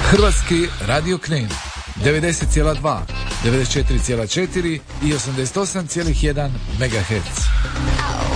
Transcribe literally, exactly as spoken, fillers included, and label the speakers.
Speaker 1: Hrvatski radio Knin devedeset zarez dva, devedeset četiri zarez četiri i osamdeset osam zarez jedan megaherca.